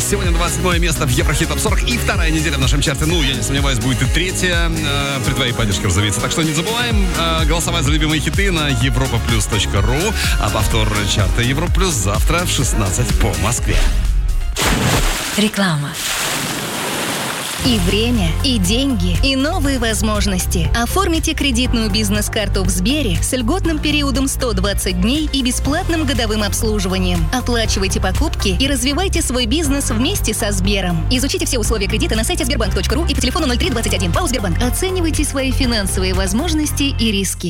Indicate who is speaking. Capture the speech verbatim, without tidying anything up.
Speaker 1: Сегодня двадцать седьмое место в Еврохит Топ сорок. И вторая неделя в нашем чарте. Ну, я не сомневаюсь, будет и третья. Э, при твоей поддержке, разумеется. Так что не забываем э, голосовать за любимые хиты на европа плюс точка ру. А повтор чарта Европа Плюс завтра в шестнадцать по Москве.
Speaker 2: Реклама. И время, и деньги, и новые возможности. Оформите кредитную бизнес-карту в Сбере с льготным периодом сто двадцать дней и бесплатным годовым обслуживанием. Оплачивайте покупки и развивайте свой бизнес вместе со Сбером. Изучите все условия кредита на сайте сбербанк точка ру и по телефону ноль три двадцать один. ПАО Сбербанк. Оценивайте свои финансовые возможности и риски.